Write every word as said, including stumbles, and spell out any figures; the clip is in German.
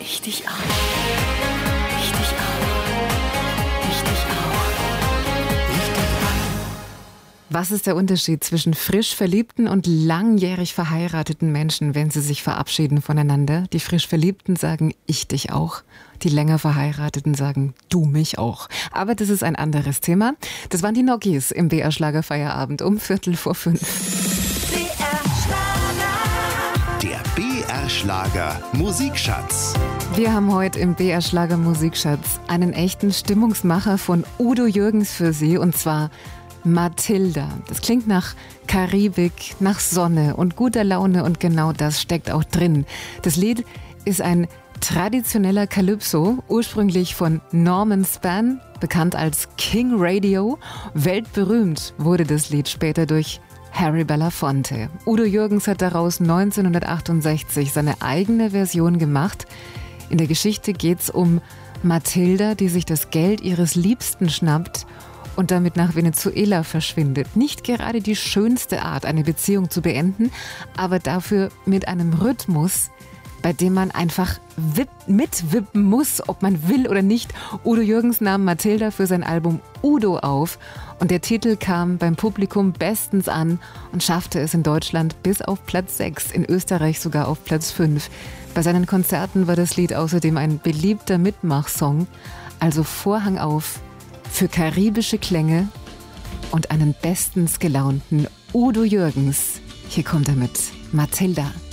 Ich dich auch. Ich dich auch. Ich dich auch. Ich dich auch. Was ist der Unterschied zwischen frisch verliebten und langjährig verheirateten Menschen, wenn sie sich verabschieden voneinander? Die frisch Verliebten sagen, ich dich auch. Die länger Verheirateten sagen, du mich auch. Aber das ist ein anderes Thema. Das waren die Noggies im B R-Schlager-Feierabend um Viertel vor fünf. B R-Schlager. Der B R-Schlager Musikschatz. Wir haben heute im B R-Schlager Musikschatz einen echten Stimmungsmacher von Udo Jürgens für Sie, und zwar Mathilda. Das klingt nach Karibik, nach Sonne und guter Laune, und genau das steckt auch drin. Das Lied ist ein traditioneller Calypso, ursprünglich von Norman Span, bekannt als King Radio. Weltberühmt wurde das Lied später durch Harry Belafonte. Udo Jürgens hat daraus neunzehnhundertachtundsechzig seine eigene Version gemacht. In der Geschichte geht es um Mathilda, die sich das Geld ihres Liebsten schnappt und damit nach Venezuela verschwindet. Nicht gerade die schönste Art, eine Beziehung zu beenden, aber dafür mit einem Rhythmus, bei dem man einfach wipp, mitwippen muss, ob man will oder nicht. Udo Jürgens nahm Mathilda für sein Album Udo auf, und der Titel kam beim Publikum bestens an und schaffte es in Deutschland bis auf Platz sechs, in Österreich sogar auf Platz fünf. Bei seinen Konzerten war das Lied außerdem ein beliebter Mitmachsong. Also Vorhang auf für karibische Klänge und einen bestens gelaunten Udo Jürgens. Hier kommt er mit Mathilda.